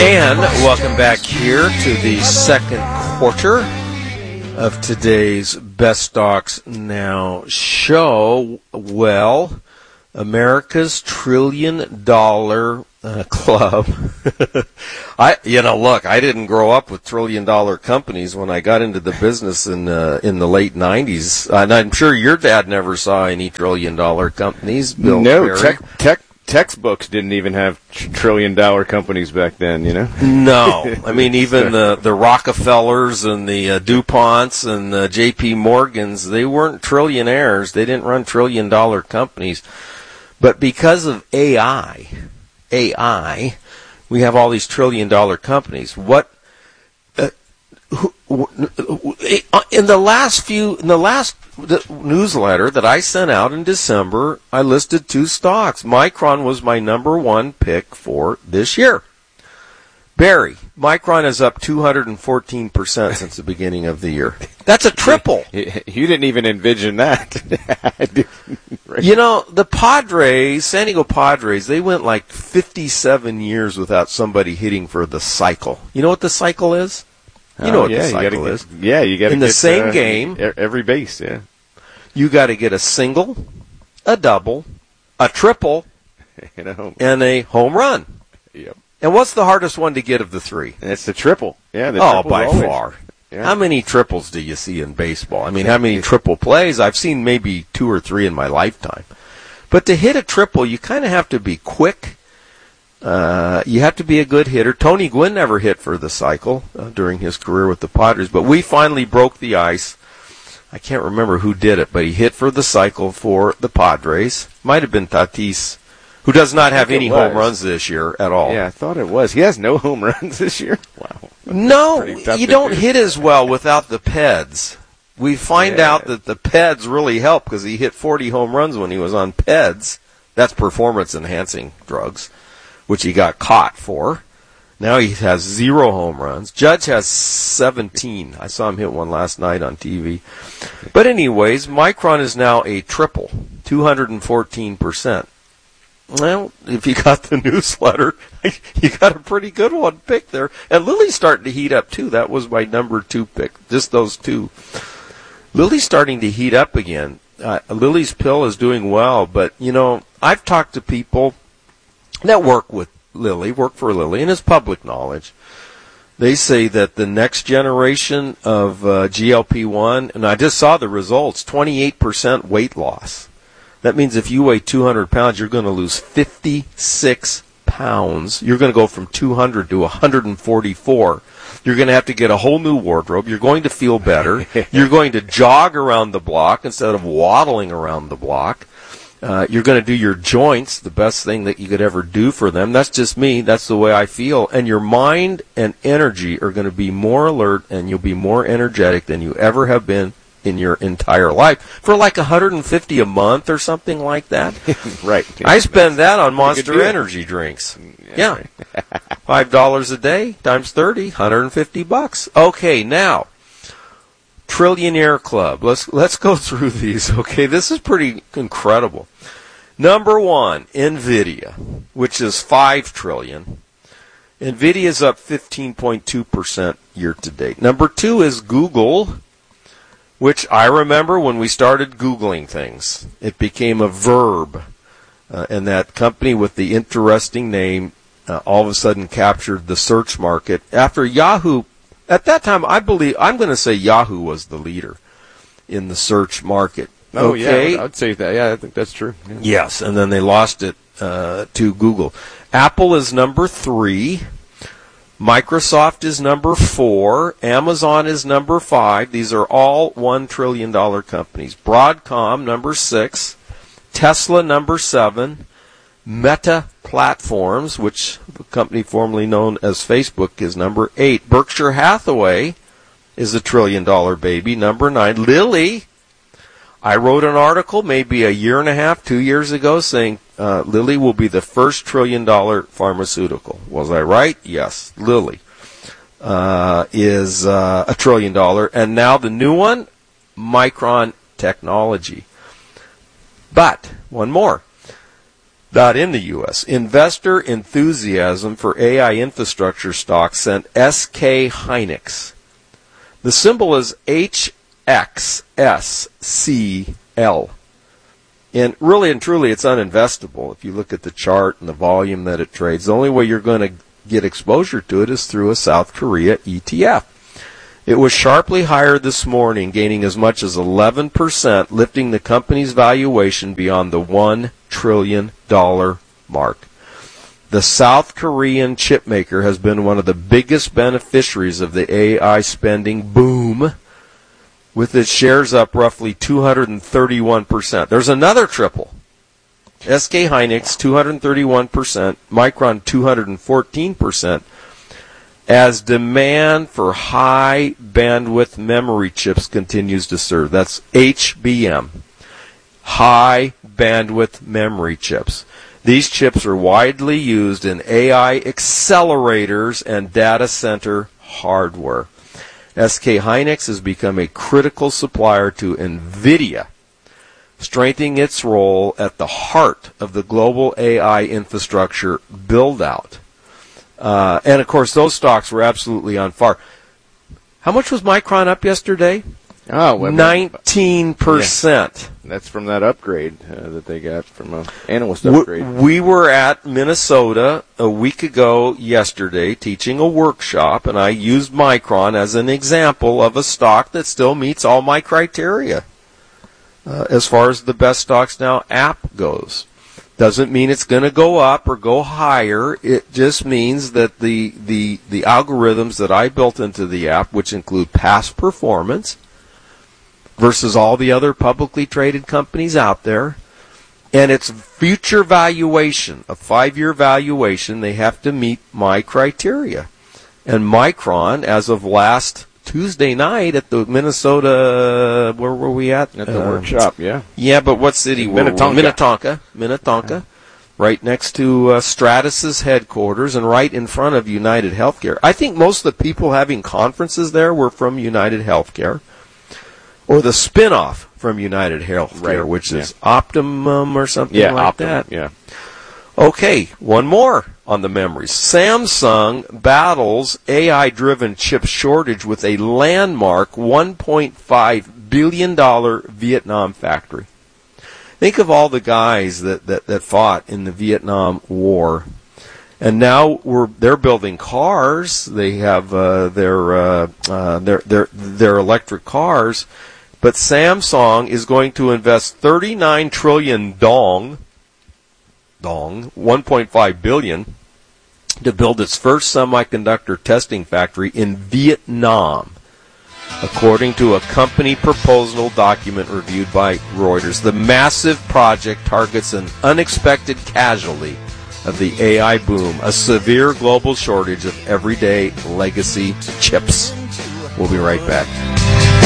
And welcome back here to the second quarter of today's Best Stocks Now show. Well, America's $1 trillion club. I didn't grow up with $1 trillion companies when I got into the business in the late 90s. And I'm sure your dad never saw any $1 trillion companies. Bill No, textbooks didn't even have $1 trillion companies back then, you know? No. I mean, even the Rockefellers and the DuPonts and the J.P. Morgans, they weren't trillionaires. They didn't run $1 trillion companies. But because of AI, we have all these $1 trillion companies. In the last newsletter that I sent out in December, I listed 2 stocks. Micron was my number 1 pick for this year. Barry, Micron is up 214% since the beginning of the year. That's a triple. You didn't even envision that. You know, the Padres, San Diego Padres, they went like 57 years without somebody hitting for the cycle. You know what the cycle is? You know what the cycle is. Yeah, you got to get in the same game. Every base, yeah. You got to get a single, a double, a triple, and a home run. Yep. And what's the hardest one to get of the 3? It's the triple. Yeah, by far. Yeah. How many triples do you see in baseball? I mean, how many triple plays? I've seen maybe 2 or 3 in my lifetime. But to hit a triple, you kind of have to be quick. You have to be a good hitter. Tony Gwynn never hit for the cycle during his career with the Padres, but we finally broke the ice. I can't remember who did it, but he hit for the cycle for the Padres. Might have been Tatis, who does not have any home runs this year at all. Yeah, I thought it was. He has no home runs this year? Wow. No, you don't hit as well without the PEDs. We find out that the PEDs really help because he hit 40 home runs when he was on PEDs. That's performance-enhancing drugs, which he got caught for. Now he has 0 home runs. Judge has 17. I saw him hit one last night on TV. But anyways, Micron is now a triple, 214%. Well, if you got the newsletter, you got a pretty good one picked there. And Lily's starting to heat up, too. That was my number 2 pick, just those 2. Lily's starting to heat up again. Lily's pill is doing well, but, you know, I've talked to people that work for Lilly, and it's public knowledge. They say that the next generation of GLP-1, and I just saw the results, 28% weight loss. That means if you weigh 200 pounds, you're going to lose 56 pounds. You're going to go from 200 to 144. You're going to have to get a whole new wardrobe. You're going to feel better. You're going to jog around the block instead of waddling around the block. You're going to do your joints, the best thing that you could ever do for them. That's just me. That's the way I feel. And your mind and energy are going to be more alert, and you'll be more energetic than you ever have been in your entire life for like $150 a month or something like that. Right. I spend that on Monster Energy drinks. Yeah. $5 a day times 30, $150. Okay, now Trillionaire Club. Let's go through these. Okay, this is pretty incredible. Number 1, Nvidia, which is $5 trillion. Nvidia's up 15.2% year to date. Number 2 is Google, which I remember when we started Googling things. It became a verb, and that company with the interesting name all of a sudden captured the search market. After Yahoo, at that time, I believe, I'm going to say Yahoo was the leader in the search market. Oh, okay? yeah, I'd say that. Yeah, I think that's true. Yeah. Yes, and then they lost it to Google. Apple is number 3. Microsoft is number 4. Amazon is number 5. These are all $1 trillion companies. Broadcom, number 6. Tesla, number 7. Meta Platforms, which the company formerly known as Facebook, is number 8. Berkshire Hathaway is a $1 trillion baby, number 9. Lilly, I wrote an article maybe a year and a half, 2 years ago, saying Lilly will be the first $1 trillion pharmaceutical. Was I right? Yes. Lilly is $1 trillion. And now the new one, Micron Technology. But, one more. Not in the U.S. Investor enthusiasm for AI infrastructure stocks sent SK Hynix. The symbol is HXSCL. And really and truly, it's uninvestable. If you look at the chart and the volume that it trades, the only way you're going to get exposure to it is through a South Korea ETF. It was sharply higher this morning, gaining as much as 11%, lifting the company's valuation beyond the $1 trillion mark. The South Korean chipmaker has been one of the biggest beneficiaries of the AI spending boom, with its shares up roughly 231%. There's another triple. SK Hynix, 231%, Micron, 214%, as demand for high bandwidth memory chips continues to surge. That's HBM, high bandwidth memory chips. These chips are widely used in AI accelerators and data center hardware. SK Hynix has become a critical supplier to NVIDIA, strengthening its role at the heart of the global AI infrastructure build-out. And, of course, those stocks were absolutely on fire. How much was Micron up yesterday? 19%. Yeah. That's from that upgrade that they got from an analyst upgrade. We were at Minnesota a week ago yesterday teaching a workshop, and I used Micron as an example of a stock that still meets all my criteria as far as the best stocks now app goes. Doesn't mean it's going to go up or go higher. It just means that the algorithms that I built into the app, which include past performance versus all the other publicly traded companies out there, and its future valuation, a 5-year valuation, they have to meet my criteria. And Micron, as of last Tuesday night at the Minnesota, where were we at? At the workshop, yeah. Yeah, but what city were we? Minnetonka. Right next to Stratus's headquarters and right in front of United Healthcare. I think most of the people having conferences there were from United Healthcare, or the spinoff from United Healthcare, which is Optimum or something like Optimum, that. Yeah. Okay, one more on the memories. Samsung battles AI-driven chip shortage with a landmark $1.5 billion Vietnam factory. Think of all the guys that fought in the Vietnam War, and now they're building cars. They have their electric cars, but Samsung is going to invest 39 trillion dong, 1.5 billion, to build its first semiconductor testing factory in Vietnam, according to a company proposal document reviewed by Reuters. The massive project targets an unexpected casualty of the AI boom, a severe global shortage of everyday legacy chips. We'll be right back.